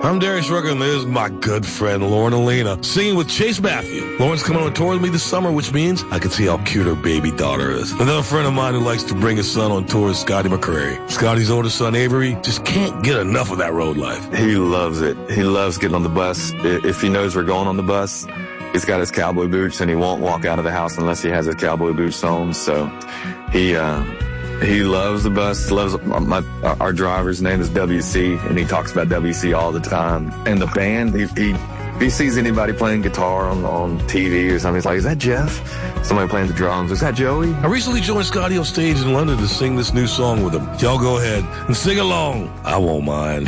I'm Darius Rucker, and there's my good friend Lauren Alina singing with Chase Matthew. Lauren's coming on tour with me this summer, which means I can see how cute her baby daughter is. Another friend of mine who likes to bring his son on tour is Scotty McCrary. Scotty's older son, Avery, just can't get enough of that road life. He loves it. He loves getting on the bus. If he knows we're going on the bus, he's got his cowboy boots, and he won't walk out of the house unless he has his cowboy boots on. So he loves the bus, loves our driver's name is WC, and he talks about WC all the time. And the band, if he sees anybody playing guitar on TV or something, he's like, is that Jeff? Somebody playing the drums, is that Joey? I recently joined Scotty on stage in London to sing this new song with him. Y'all go ahead and sing along. I won't mind.